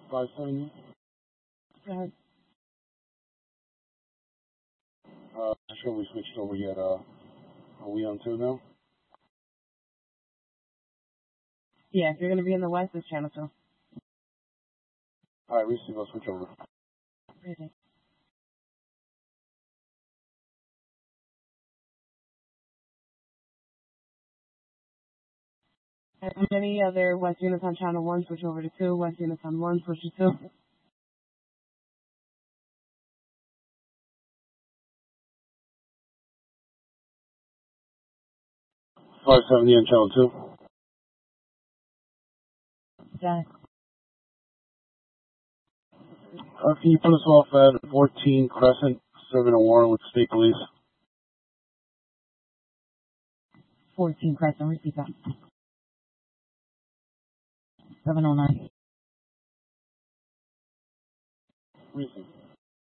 570. Go ahead. Sure we switched over yet. Are we on 2 now? Yeah, if you're going to be in the west, it's channel 2. Alright, receive, I'll switch over. Crazy. And any other west units on channel 1, switch over to 2. West units on 1, switch to 2. 570 on channel 2. Jack. Can you put us off at 14 Crescent, serving a warrant with state police? 14 Crescent, repeat that. 709. Receive.